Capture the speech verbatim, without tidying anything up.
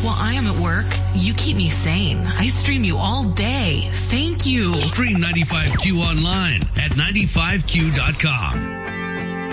While I am at work, you keep me sane. I stream you all day. Thank you. Stream ninety-five Q online at ninety-five Q dot com.